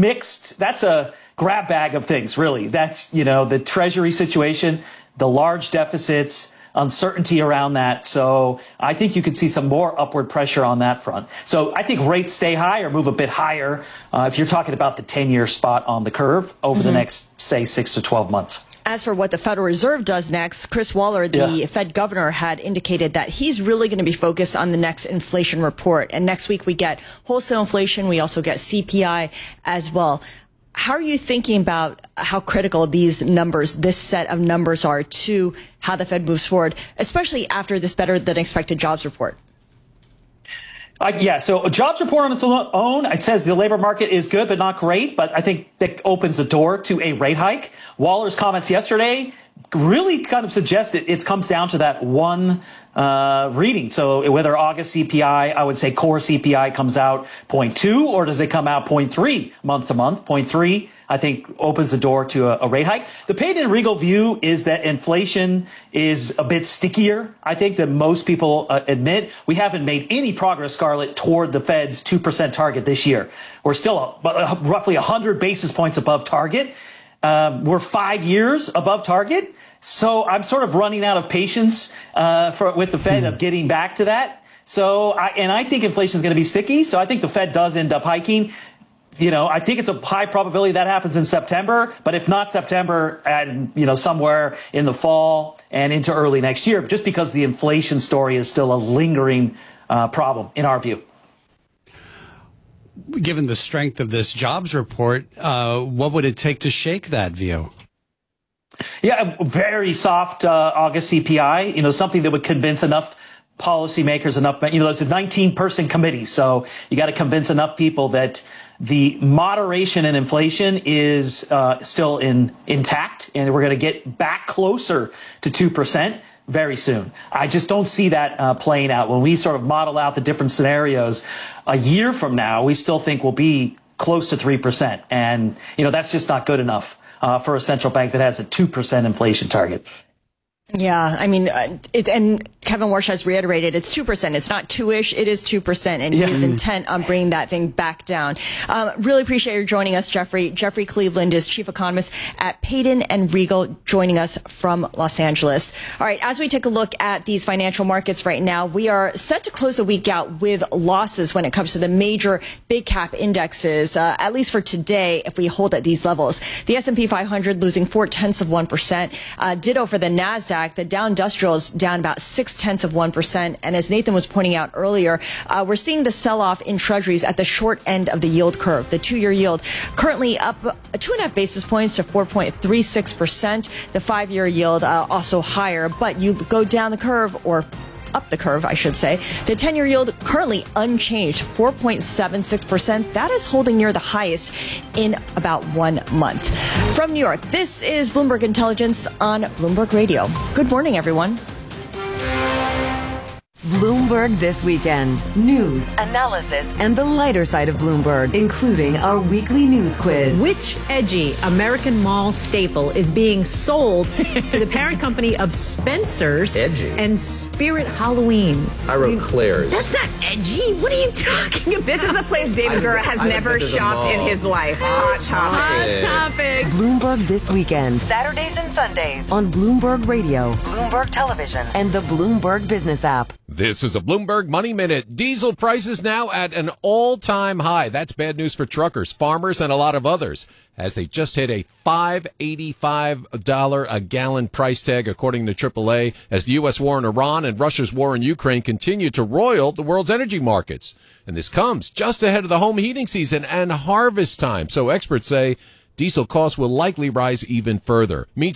a grab bag of things, really. That's, the treasury situation, the large deficits, uncertainty around that. So I think you could see some more upward pressure on that front. So I think rates stay high or move a bit higher if you're talking about the 10-year spot on the curve over the next, say, 6 to 12 months. As for what the Federal Reserve does next, Chris Waller, the Fed governor, had indicated that he's really going to be focused on the next inflation report. And next week we get wholesale inflation. We also get CPI as well. How are you thinking about how critical these numbers, this set of numbers are to how the Fed moves forward, especially after this better than expected jobs report? So a jobs report on its own, it says the labor market is good but not great, but I think that opens the door to a rate hike. Waller's comments yesterday really kind of suggested it comes down to that one reading. So whether August CPI, I would say core CPI comes out 0.2, or does it come out 0.3 month to month? 0.3, I think, opens the door to a rate hike. The Payden & Riegle view is that inflation is a bit stickier, I think, than most people admit. We haven't made any progress, Scarlett, toward the Fed's 2% target this year. We're still roughly 100 basis points above target. We're 5 years above target. So I'm sort of running out of patience with the Fed of getting back to that. So I think inflation is going to be sticky. So I think the Fed does end up hiking. I think it's a high probability that happens in September, but if not September, and somewhere in the fall and into early next year, just because the inflation story is still a lingering problem in our view. Given the strength of this jobs report, what would it take to shake that view? Yeah, a very soft August CPI, something that would convince enough policymakers, there's a 19-person committee, so you got to convince enough people that the moderation in inflation is still intact, and we're going to get back closer to 2% very soon. I just don't see that playing out. When we sort of model out the different scenarios, a year from now, we still think we'll be close to 3%. And, that's just not good enough for a central bank that has a 2% inflation target. Yeah, I mean, and Kevin Warsh has reiterated it's 2%. It's not 2-ish. It is 2%. And he is intent on bringing that thing back down. Really appreciate you joining us, Jeffrey. Jeffrey Cleveland is chief economist at Payden & Riegle, joining us from Los Angeles. All right, as we take a look at these financial markets right now, we are set to close the week out with losses when it comes to the major big cap indexes, at least for today, if we hold at these levels. The S&P 500 losing 0.4%. Ditto for the NASDAQ. The Dow Industrial is down about 0.6%. And as Nathan was pointing out earlier, we're seeing the sell-off in treasuries at the short end of the yield curve. The 2-year yield currently up 2.5 basis points to 4.36%. The 5-year yield also higher. But you go down the curve or up the curve, I should say. The 10-year yield currently unchanged, 4.76%. That is holding near the highest in about 1 month. From New York, this is Bloomberg Intelligence on Bloomberg Radio. Good morning, everyone. Bloomberg This Weekend. News, analysis, and the lighter side of Bloomberg, including our weekly news quiz. Which edgy American mall staple is being sold to the parent company of Spencer's and Spirit Halloween? I wrote Claire's. That's not edgy. What are you talking about? This is a place David Gura has never shopped in his life. Hot topic. Bloomberg This Weekend. Saturdays and Sundays on Bloomberg Radio, Bloomberg Television, and the Bloomberg Business app. This is a Bloomberg Money Minute. Diesel prices now at an all-time high. That's bad news for truckers, farmers, and a lot of others, as they just hit a $5.85 a gallon price tag, according to AAA, as the U.S. war in Iran and Russia's war in Ukraine continue to roil the world's energy markets. And this comes just ahead of the home heating season and harvest time. So experts say diesel costs will likely rise even further. Meantime,